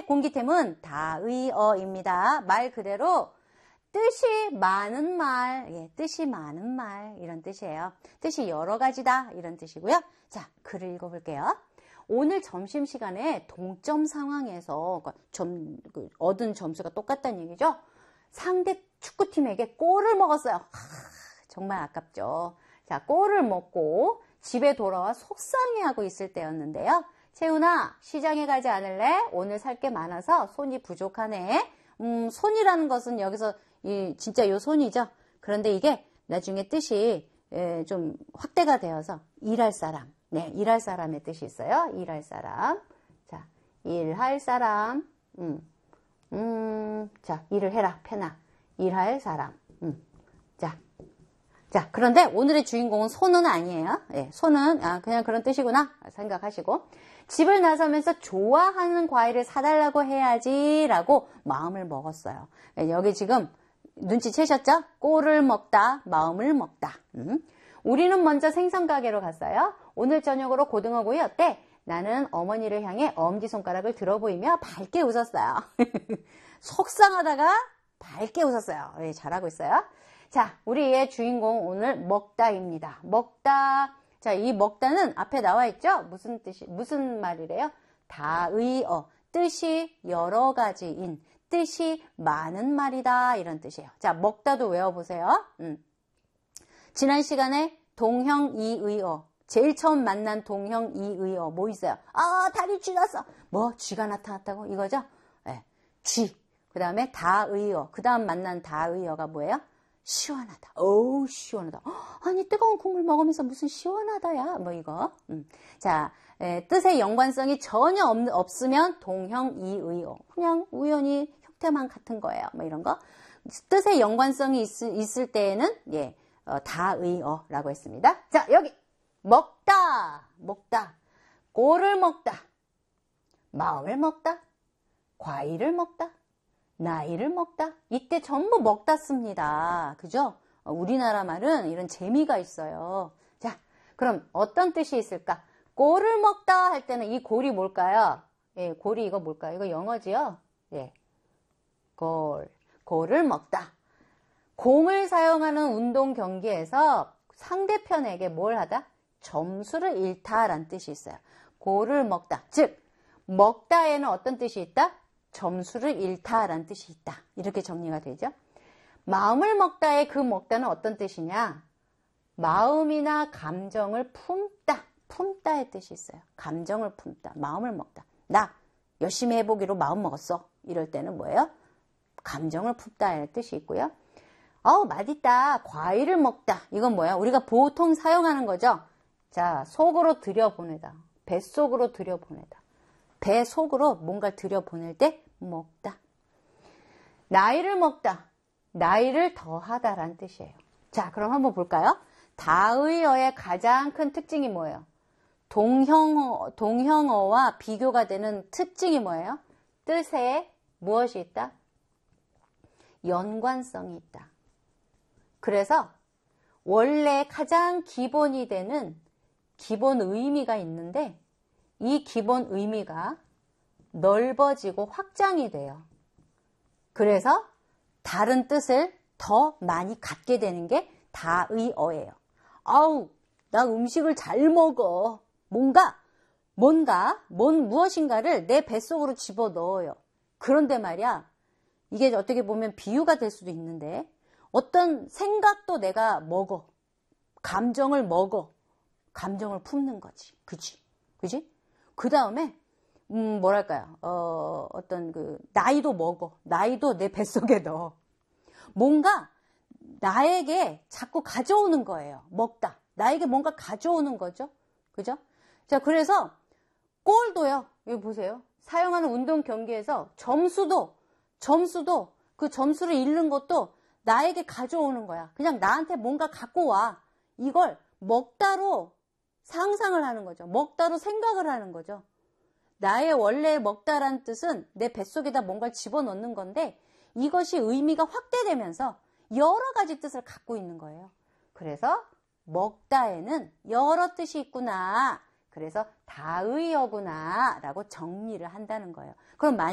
공기템은 다의어입니다. 말 그대로 뜻이 많은 말, 예, 뜻이 많은 말 이런 뜻이에요. 뜻이 여러 가지다 이런 뜻이고요. 자, 글을 읽어볼게요. 오늘 점심시간에 동점 상황에서 얻은 점수가 똑같다는 얘기죠. 상대 축구팀에게 골을 먹었어요. 정말 아깝죠. 자, 골을 먹고 집에 돌아와 속상해하고 있을 때였는데요. 채훈아, 시장에 가지 않을래? 오늘 살 게 많아서 손이 부족하네. 손이라는 것은 여기서 진짜 요 손이죠. 그런데 이게 나중에 뜻이 좀 확대가 되어서 일할 사람. 네, 일할 사람의 뜻이 있어요. 일할 사람. 자, 일할 사람. 자, 일을 해라, 편아. 일할 사람. 자, 그런데 오늘의 주인공은 손은 아니에요. 예, 손은 그냥 그런 뜻이구나 생각하시고 집을 나서면서 좋아하는 과일을 사달라고 해야지라고 마음을 먹었어요. 여기 지금 눈치채셨죠? 꼴을 먹다, 마음을 먹다. 우리는 먼저 생선 가게로 갔어요. 오늘 저녁으로 고등어구이 어때? 나는 어머니를 향해 엄지손가락을 들어 보이며 밝게 웃었어요. 속상하다가 밝게 웃었어요. 예, 잘하고 있어요. 자, 우리의 주인공 오늘 먹다입니다. 먹다. 자, 이 먹다는 앞에 나와 있죠? 무슨 말이래요? 다의어. 뜻이 여러 가지인, 뜻이 많은 말이다. 이런 뜻이에요. 자, 먹다도 외워보세요. 지난 시간에 동형이의어. 제일 처음 만난 동형이의어. 뭐 있어요? 다리 쥐났어. 뭐, 쥐가 나타났다고? 이거죠? 네, 쥐. 그 다음에 다의어. 그 다음 만난 다의어가 뭐예요? 시원하다. 어우, 시원하다. 아니, 뜨거운 국물 먹으면서 무슨 시원하다야. 뭐 이거. 자, 뜻의 연관성이 전혀 없으면 동형이의어. 그냥 우연히 형태만 같은 거예요. 뭐 이런 거. 뜻의 연관성이 있을 때에는 예, 다의어라고 했습니다. 자, 여기 먹다. 먹다. 꼴을 먹다. 마음을 먹다. 과일을 먹다. 나이를 먹다. 이때 전부 먹다 씁니다. 그죠? 우리나라 말은 이런 재미가 있어요. 자, 그럼 어떤 뜻이 있을까? 꼴을 먹다 할 때는 이 골이 뭘까요? 예, 골이 이거 뭘까요? 이거 영어지요? 예. 골을 먹다. 공을 사용하는 운동 경기에서 상대편에게 뭘 하다? 점수를 잃다라는 뜻이 있어요. 골을 먹다. 즉, 먹다에는 어떤 뜻이 있다? 점수를 잃다라는 뜻이 있다. 이렇게 정리가 되죠. 마음을 먹다의 그 먹다는 어떤 뜻이냐? 마음이나 감정을 품다. 품다의 뜻이 있어요. 감정을 품다. 마음을 먹다. 나 열심히 해보기로 마음 먹었어. 이럴 때는 뭐예요? 감정을 품다의 뜻이 있고요. 맛있다. 과일을 먹다. 이건 뭐야? 우리가 보통 사용하는 거죠. 자, 속으로 들여보내다. 뱃속으로 들여보내다. 배 속으로 뭔가를 들여보낼 때 먹다. 나이를 먹다. 나이를 더하다라는 뜻이에요. 자, 그럼 한번 볼까요? 다의어의 가장 큰 특징이 뭐예요? 동형어와 비교가 되는 특징이 뭐예요? 뜻에 무엇이 있다? 연관성이 있다. 그래서 원래 가장 기본이 되는 기본 의미가 있는데 이 기본 의미가 넓어지고 확장이 돼요. 그래서 다른 뜻을 더 많이 갖게 되는 게 다의어예요. 나 음식을 잘 먹어. 무엇인가를 내 뱃속으로 집어넣어요. 그런데 말이야, 이게 어떻게 보면 비유가 될 수도 있는데 어떤 생각도 내가 먹어. 감정을 먹어. 감정을 품는 거지. 그지? 그 다음에 뭐랄까요? 나이도 먹어. 나이도 내 뱃속에 넣어. 뭔가 나에게 자꾸 가져오는 거예요. 먹다. 나에게 뭔가 가져오는 거죠. 그죠? 자, 그래서 골도요. 여기 보세요. 사용하는 운동 경기에서 점수도 그 점수를 잃는 것도 나에게 가져오는 거야. 그냥 나한테 뭔가 갖고 와. 이걸 먹다로 상상을 하는 거죠. 먹다로 생각을 하는 거죠. 나의 원래 먹다란 뜻은 내 뱃속에다 뭔가를 집어넣는 건데 이것이 의미가 확대되면서 여러 가지 뜻을 갖고 있는 거예요. 그래서 먹다에는 여러 뜻이 있구나. 그래서 다의어구나 라고 정리를 한다는 거예요. 그럼